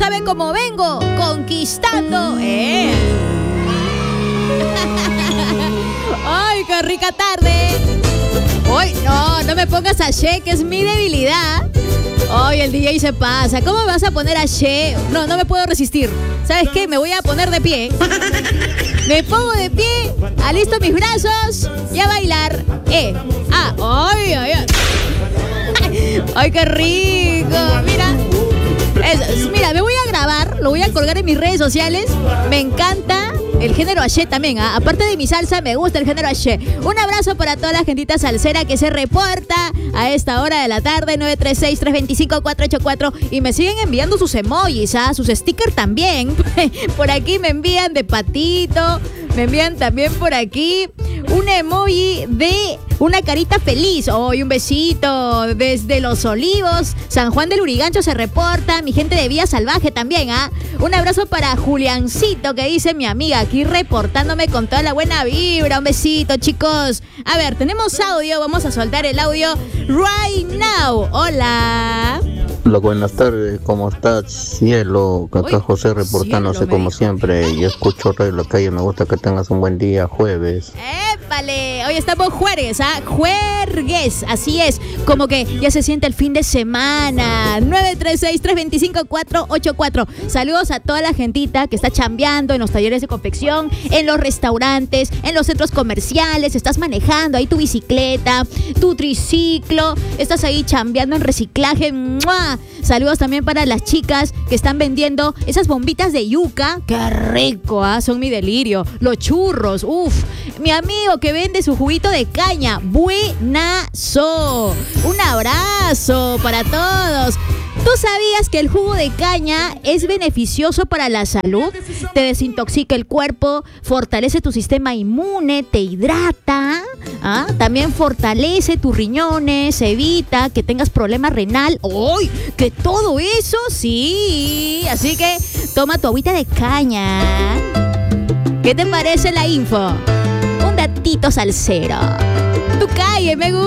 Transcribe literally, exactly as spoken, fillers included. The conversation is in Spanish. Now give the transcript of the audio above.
saben cómo vengo, conquistando. Eh. ¡Ay, qué rica tarde! ¡Ay, no! No me pongas a She, que es mi debilidad. ¡Ay, el D J se pasa! ¿Cómo me vas a poner a She? No, no me puedo resistir. ¿Sabes qué? Me voy a poner de pie. Me pongo de pie, alisto mis brazos y a bailar. ¡Eh! ¡Ah! ¡Ay, ay, ay! ¡Ay, qué rico! Mira. Es, mira, me voy a grabar, lo voy a colgar en mis redes sociales. Me encanta el género She también, ¿eh? Aparte de mi salsa, me gusta el género She. Un abrazo para toda la gentita salsera que se reporta a esta hora de la tarde, nueve tres seis, tres dos cinco, cuatro ocho cuatro. Y me siguen enviando sus emojis, ¿ah? Sus stickers también. Por aquí me envían de patito, me envían también por aquí un emoji de una carita feliz. Hoy oh, un besito desde Los Olivos, San Juan del Urigancho se reporta. Mi gente de Vía Salvaje también, ¿ah? Un abrazo para Juliancito, que dice mi amiga, aquí reportándome con toda la buena vibra. Un besito, chicos. A ver, tenemos audio, vamos a soltar el audio right now. Hola. Hola, buenas tardes, ¿cómo estás, cielo? Acá Uy, José reportándose cielo, como siempre. Yo escucho Radio La Calle, me gusta que tengas un buen día, jueves. ¡Épale! Hoy estamos jueves, ¿ah? Juergues, así es, como que ya se siente el fin de semana. nueve tres seis, tres dos cinco, cuatro ocho cuatro. Saludos a toda la gentita que está chambeando en los talleres de confección, en los restaurantes, en los centros comerciales. Estás manejando ahí tu bicicleta, tu triciclo, estás ahí chambeando en reciclaje. ¡Mua! Saludos también para las chicas que están vendiendo esas bombitas de yuca. ¡Qué rico! ¿Ah? Son mi delirio. Los churros, uff. Mi amigo que vende su juguito de caña. Buenazo. Un abrazo para todos. ¿Tú sabías que el jugo de caña es beneficioso para la salud? Te desintoxica el cuerpo, fortalece tu sistema inmune, te hidrata, ¿ah? También fortalece tus riñones, evita que tengas problema renal. ¡Ay! ¡Que todo eso! Sí. Así que toma tu agüita de caña. ¿Qué te parece la info? Un datito salsero. Tu calle, me gusta.